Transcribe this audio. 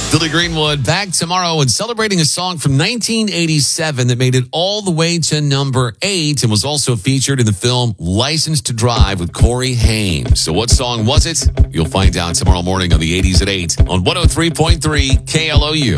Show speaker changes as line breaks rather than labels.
Billy Greenwood back tomorrow and celebrating a song from 1987 that made it all the way to number 8 and was also featured in the film License to Drive with Corey Haim. So what song was it? You'll find out tomorrow morning on the 80s at 8 on 103.3 KLOU.